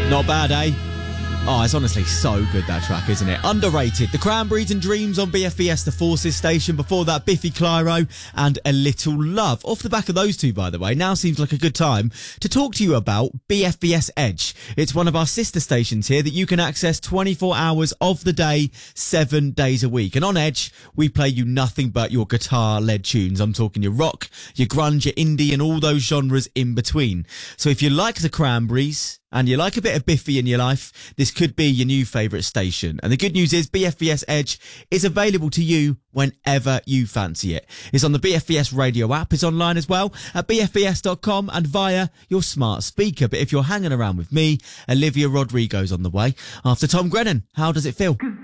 Not bad, eh? Oh, it's honestly so good, that track, isn't it? Underrated. The Cranberries and Dreams on BFBS, the Forces station. Before that, Biffy Clyro and A Little Love. Off the back of those two, by the way, now seems like a good time to talk to you about BFBS Edge. It's one of our sister stations here that you can access 24 hours of the day, 7 days a week. And on Edge, we play you nothing but your guitar-led tunes. I'm talking your rock, your grunge, your indie, and all those genres in between. So if you like the Cranberries and you like a bit of Biffy in your life, this could be your new favourite station. And the good news is BFBS Edge is available to you whenever you fancy it. It's on the BFBS radio app. It's online as well at bfbs.com and via your smart speaker. But if you're hanging around with me, Olivia Rodrigo's on the way. After Tom Grennan, how does it feel?